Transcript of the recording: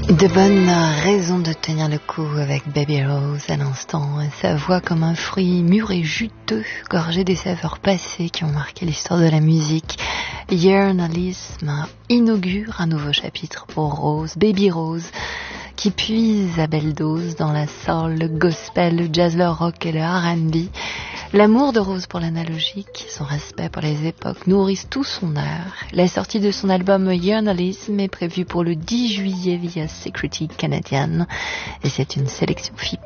De bonnes raisons de tenir le coup avec Baby Rose à l'instant. Sa voix comme un fruit mûr et juteux, gorgé des saveurs passées qui ont marqué l'histoire de la musique. Yearnalisme inaugure un nouveau chapitre pour Rose, Baby Rose, qui puise à belle dose dans la soul, le gospel, le jazz, le rock et le R&B. L'amour de Rose pour l'analogique, son respect pour les époques nourrissent tout son art. La sortie de son album Yearnalism est prévue pour le 10 juillet via Security Canadian et c'est une sélection FIP